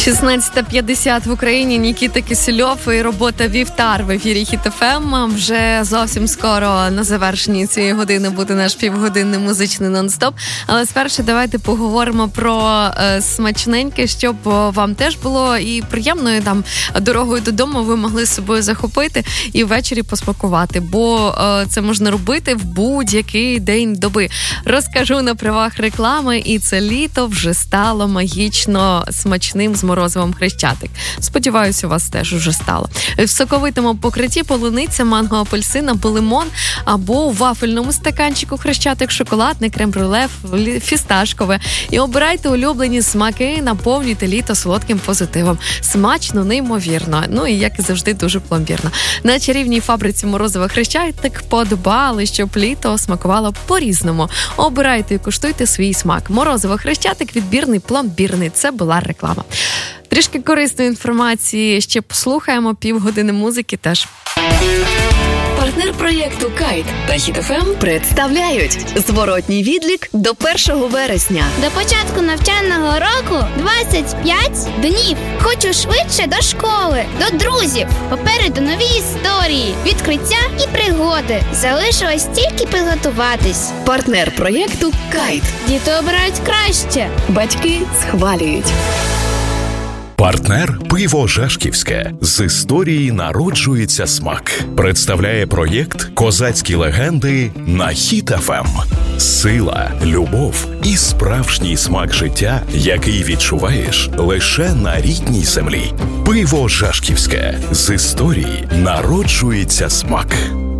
16:50 в Україні. Нікіта Кисельов і робота «Вівтар» в ефірі Хіт ФМ. Вже зовсім скоро на завершенні цієї години буде наш півгодинний музичний нон-стоп. Але спершу давайте поговоримо про смачненьке, щоб вам теж було і приємною там дорогою додому ви могли з собою захопити і ввечері посмакувати. Бо це можна робити в будь-який день доби. Розкажу на правах реклами, і це літо вже стало магічно смачним з морозивом Хрещатик. Сподіваюся, у вас теж уже стало. В соковитому покритті полуниця, манго, апельсин або лимон, або у вафельному стаканчику Хрещатик, шоколадне, крем-брюле, фісташкове. І обирайте улюблені смаки, наповнюйте літо солодким позитивом. Смачно, неймовірно. Ну і, як і завжди, дуже пломбірно. На чарівній фабриці морозива Хрещатик подбали, щоб літо смакувало по-різному. Обирайте і куштуйте свій смак. Морозиво Хрещатик, відбірний, пломбірний. Це була реклама. Трішки корисної інформації ще послухаємо, півгодини музики теж. Партнер проєкту «Кайт» та Хіт ФМ представляють зворотній відлік до 1 вересня. До початку навчального року 25 днів. Хочу швидше до школи, до друзів. Попереду нові історії, відкриття і пригоди. Залишилось тільки підготуватись. Партнер проєкту «Кайт». Діти обирають краще. Батьки схвалюють. Партнер «Пиво Жашківське». З історії народжується смак. Представляє проєкт «Козацькі легенди» на Хіт ФМ. Сила, любов і справжній смак життя, який відчуваєш лише на рідній землі. Пиво Жашківське. З історії народжується смак.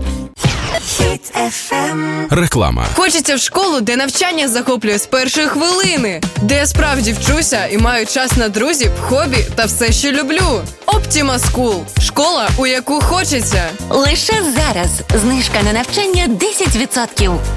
Реклама. Хочеться в школу, де навчання захоплює з першої хвилини, де я справді вчуся і маю час на друзів, хобі та все, що люблю. Optima School. Школа, у яку хочеться. Лише зараз знижка на навчання 10%.